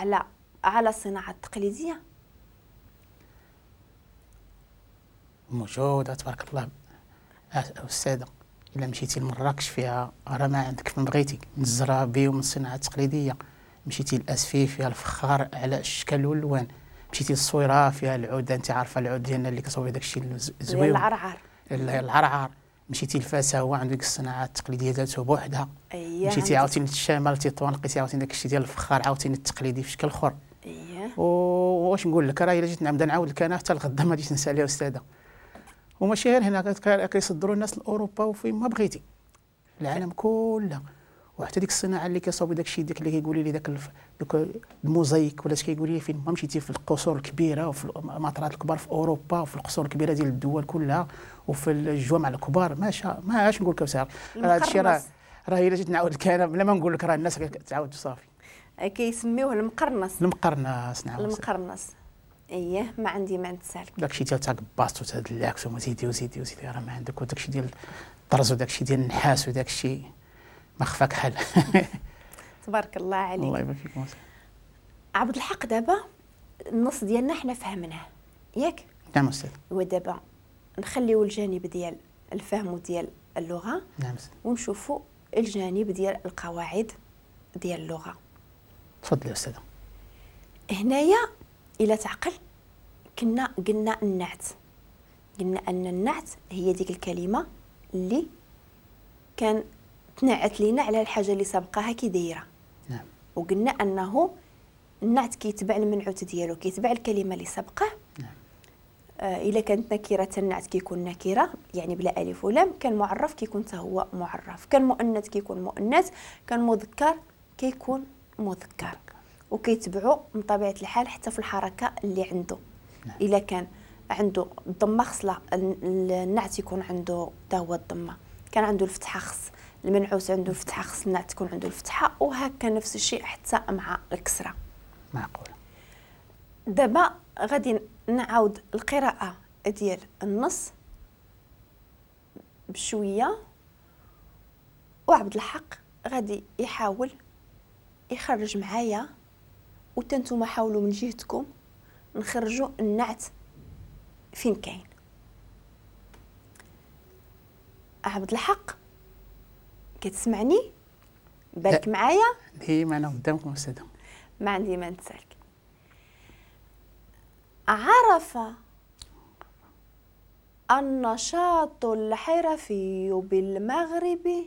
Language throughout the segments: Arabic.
على الصناعه التقليديه؟ موجوده تبارك الله. استاذه، الا مشيتي لمراكش فيها راه ما عندك فين بغيتي، من الزرابي ومن الصناعه التقليديه. مشيتي لاسفي فيها الفخار على الاشكال والالوان. مشيتي للصويره فيها العود، انت عارفه العود ديالنا اللي كتصوبي داك الشيء ديال زويون، العرعر. العرعر. مشيتي لفاس هو عنده ديك الصناعه التقليديه ديالته بوحدها. مشيتي عاوتاني للشمال تطوان لقيتي عاوتاني داك الشيء ديال الفخار عاوتاني التقليدي في شكل اخر. واش نقول لك، راه الا جيت نبدا نعاود لك انا حتى الغدا ما غاديش ننسى عليها استاذه. وماشي غير هنا، كيصدروا الناس لاوروبا وفين ما بغيتي، العالم كله. وحتى ديك الصناعه اللي كيصاوبوا داك الشيء، ديك اللي كيقولي لي دوك الموزايك ولا اش كيقولي لي، فين ما مشيتي في القصور الكبيره وفي المطارات الكبار في اوروبا وفي القصور الكبيره ديال الدول كلها وفي الجوامع الكبار، ما اش نقول لك وسع هذا الشيء. راه الا جيت نعاود لك انا بلا ما نقول لك، راه الناس كتعاود صافي. كيسميوه المقرنص. المقرنص، نعم المقرنص. ما عندي ما نتسالك. داك الشيء ديال باس وتدلعك وما زيدي وزيدي وزيدي، راه ما عندك. وداك الشيء ديال الطرز وداك الشيء ديال النحاس وداك الشيء ما خفاك حل. تبارك الله عليك. الله يبارك فيكم. عبد الحق، دابا النص ديالنا حنا فهمناه ياك؟ نعم استاذ. ودابا نخليو الجانب ديال الفهم ديال اللغه. نعم استاذ. ونشوفوا الجانب ديال القواعد ديال اللغه. تفضلي يا استاذه. هنايا الى تعقل قلنا النعت. قلنا ان النعت هي ديك الكلمه اللي كان تنعت لينا على الحاجه اللي سبقها كي دايره. نعم. وقلنا انه النعت كيتبع المنعوت ديالو، كيتبع الكلمه اللي سبقه. نعم. الا كانت نكره النعت كيكون نكره يعني بلا الف ولام. كان معرف كيكون حتى هو معرف. كان مؤنث كيكون مؤنث. كان مذكر كيكون مذكر. وكيتبعوا من طبيعه الحال حتى في الحركه اللي عنده. نعم. الا كان عنده الضمه خصلا النعت يكون عنده حتى هو الضمه. كان عنده الفتحه خص المنعوت عنده الفتحه، خص النعت تكون عنده الفتحه. وهكا نفس الشيء حتى مع الكسره. معقول. دابا غادي نعاود القراءه ديال النص بشويه، وعبد الحق غادي يحاول يخرج معايا، وتنتوما حاولوا من جهتكم نخرجوا النعت فين كاين. عبد الحق كتسمعني؟ بالك معايا؟ ديما انا قدامكم استاذه. ما عندي ما نسالك. عرف النشاط الحرفي بالمغرب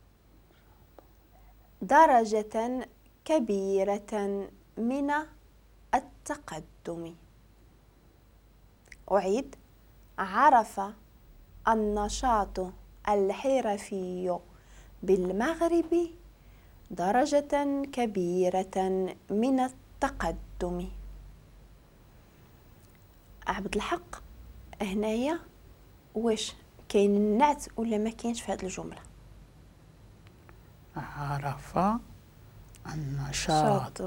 درجة كبيرة من التقدم. أعيد: عرف النشاط الحرفي بالمغرب درجة كبيرة من التقدم. عبد الحق، هنايا واش كاين النعت ولا ما كاينش في هذه الجملة؟ عرف النشاط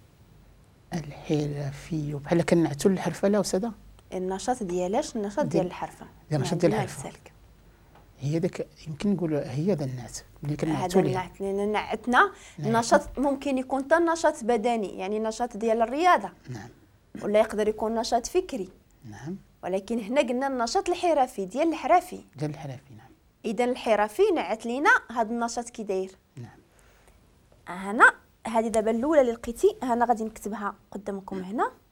الحرفي بحال كنعتو الحرفه لا استاذه. النشاط ديالاش؟ النشاط ديال الحرفه. ديال النشاط ديال الحرفه هي داك، يمكن نقولوا هي ذا النعت اللي كنعتو ليه. النعت لان نعتنا النشاط ممكن يكون حتى نشاط بدني، يعني نشاط ديال الرياضه. نعم. ولا يقدر يكون نشاط فكري. نعم. ولكن هنا قلنا النشاط الحرفي ديال الحرفي. ديال الحرفي. نعم. اذا الحرفي نعت لينا هذا النشاط كي داير. نعم. هنا هذه دابا الاولى اللي لقيتي، انا غادي نكتبها قدامكم هنا.